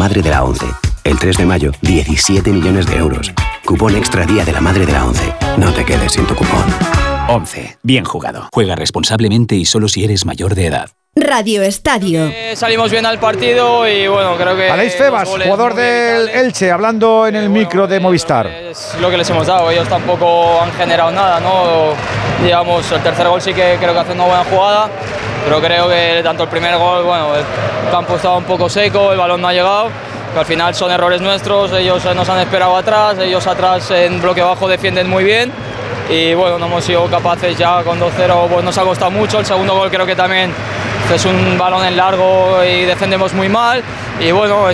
Madre de la ONCE. El 3 de mayo, 17 millones de euros. Cupón extra Día de la Madre de la ONCE. No te quedes sin tu cupón. ONCE. Bien jugado. Juega responsablemente y solo si eres mayor de edad. Radio Estadio. Salimos bien al partido y bueno, creo que... Aleix Febas, jugador del Elche, hablando en el micro de Movistar. Es lo que les hemos dado, ellos tampoco han generado nada, ¿no? Digamos, el tercer gol sí que creo que hace una buena jugada, pero creo que tanto el primer gol, bueno, el campo estaba un poco seco, el balón no ha llegado, pero al final son errores nuestros, ellos nos han esperado atrás, ellos atrás en bloque bajo defienden muy bien. Y bueno, no hemos sido capaces ya con 2-0, pues nos ha costado mucho. El segundo gol creo que también es un balón en largo y defendemos muy mal. Y bueno,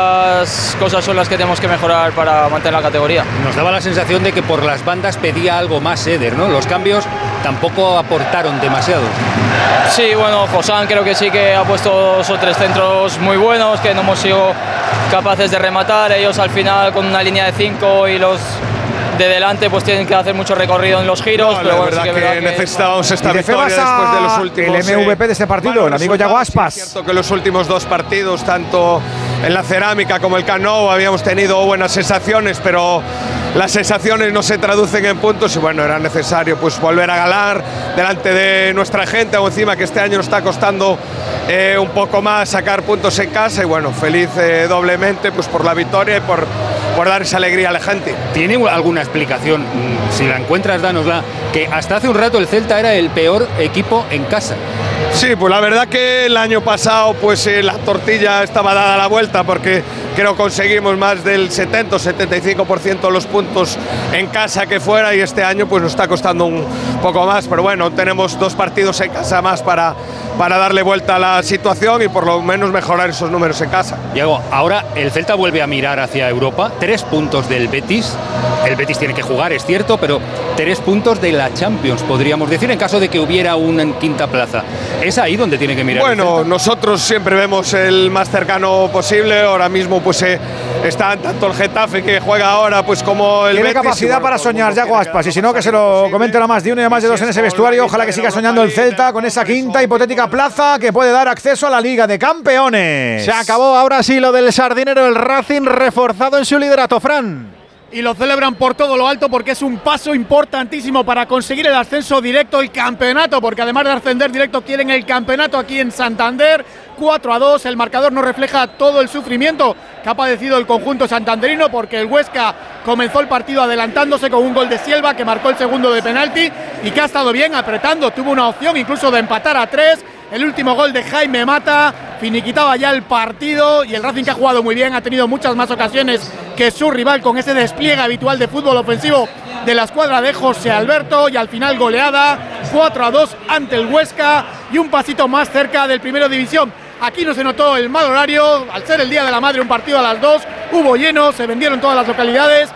esas cosas son las que tenemos que mejorar para mantener la categoría. Nos daba la sensación de que por las bandas pedía algo más Eder, ¿no? Los cambios tampoco aportaron demasiado. Sí, bueno, Josán creo que sí que ha puesto 2 o 3 centros muy buenos, que no hemos sido capaces de rematar. Ellos al final con una línea de 5 y los de delante pues tienen que hacer mucho recorrido en los giros, no, pero bueno, verdad sí que necesitábamos esta victoria después de los últimos. El MVP de este partido, el amigo Yago Aspas. Es cierto que los últimos 2 partidos, tanto en la Cerámica como el Camp Nou, habíamos tenido buenas sensaciones, pero las sensaciones no se traducen en puntos y bueno, era necesario pues volver a ganar delante de nuestra gente, o encima que este año nos está costando un poco más sacar puntos en casa y bueno, feliz doblemente pues por la victoria y por dar esa alegría a la gente. ¿Tiene alguna explicación? Si la encuentras, dánosla. Que hasta hace un rato el Celta era el peor equipo en casa. Sí, pues la verdad que el año pasado pues la tortilla estaba dada a la vuelta porque creo conseguimos más del 70 o 75% de los puntos en casa que fuera y este año pues nos está costando un poco más, pero bueno, tenemos 2 partidos en casa más para darle vuelta a la situación y por lo menos mejorar esos números en casa. Diego, ahora el Celta vuelve a mirar hacia Europa, 3 puntos del Betis, el Betis tiene que jugar, es cierto, pero 3 puntos de la Champions, podríamos decir, en caso de que hubiera una en quinta plaza. ¿Es ahí donde tiene que mirar? Bueno, nosotros siempre vemos el más cercano posible, ahora mismo pues está tanto el Getafe que juega ahora pues como el Tiene Betis, capacidad bueno, para soñar Yago Aspas, y si no que se lo comenten a más de uno y a más de 2 en ese vestuario. Ojalá que siga soñando el Celta con esa quinta hipotética plaza que puede dar acceso a la Liga de Campeones. Se acabó ahora sí lo del sardinero, el Racing reforzado en su liderato, Fran. Y lo celebran por todo lo alto porque es un paso importantísimo para conseguir el ascenso directo, el campeonato, porque además de ascender directo quieren el campeonato aquí en Santander. 4-2, el marcador no refleja todo el sufrimiento que ha padecido el conjunto santanderino porque el Huesca comenzó el partido adelantándose con un gol de Silva que marcó el segundo de penalti y que ha estado bien apretando, tuvo una opción incluso de empatar a 3. El último gol de Jaime Mata finiquitaba ya el partido y el Racing, que ha jugado muy bien, ha tenido muchas más ocasiones que su rival con ese despliegue habitual de fútbol ofensivo de la escuadra de José Alberto, y al final goleada 4-2 ante el Huesca y un pasito más cerca del Primera División. Aquí no se notó el mal horario, al ser el Día de la Madre, un partido a las 2, hubo lleno, se vendieron todas las localidades,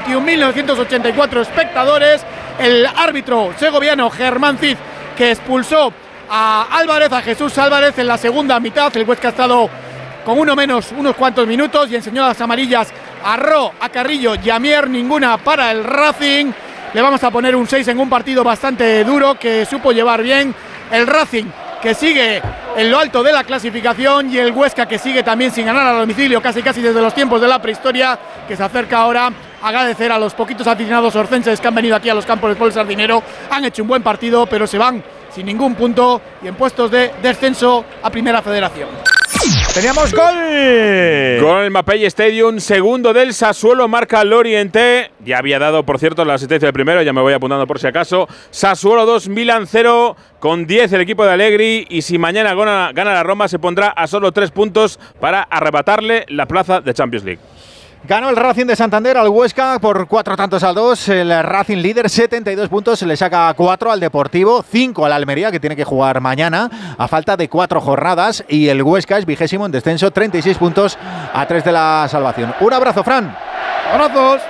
21.984 espectadores. El árbitro segoviano Germán Cid, que expulsó a Álvarez, a Jesús Álvarez en la segunda mitad. El Huesca ha estado con uno menos unos cuantos minutos y enseñó las amarillas a Ro, a Carrillo y a Mier, ninguna para el Racing. Le vamos a poner un 6 en un partido bastante duro que supo llevar bien el Racing, que sigue en lo alto de la clasificación, y el Huesca, que sigue también sin ganar a domicilio casi desde los tiempos de la prehistoria, que se acerca ahora a agradecer a los poquitos aficionados orcenses que han venido aquí a los campos del Polo Sardinero. Han hecho un buen partido, pero se van sin ningún punto y en puestos de descenso a Primera Federación. Teníamos gol. Con el Mapei Stadium, segundo del Sassuolo, marca Loriente. Ya había dado, por cierto, la asistencia del primero, ya me voy apuntando por si acaso. Sassuolo 2, Milan 0, con 10 el equipo de Allegri. Y si mañana gana la Roma, se pondrá a solo 3 puntos para arrebatarle la plaza de Champions League. Ganó el Racing de Santander al Huesca por 4-2. El Racing líder, 72 puntos, se le saca 4 al Deportivo, 5 al Almería, que tiene que jugar mañana a falta de 4 jornadas, y el Huesca es 20º en descenso, 36 puntos a 3 de la salvación. Un abrazo, Fran. Abrazos.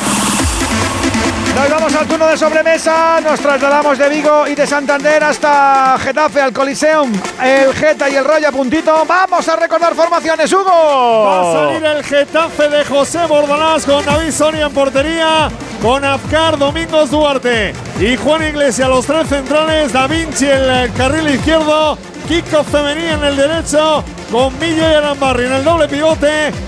Nos vamos al turno de sobremesa, nos trasladamos de Vigo y de Santander hasta Getafe, al Coliseum, el Geta y el Rayo a puntito. Vamos a recordar formaciones, Hugo. Va a salir el Getafe de José Bordalás con David Soria en portería, con Afkar, Domingos Duarte y Juan Iglesias los 3 centrales, Da Vinci en el carril izquierdo, Kiko Femení en el derecho, con Milla y Arambarri en el doble pivote,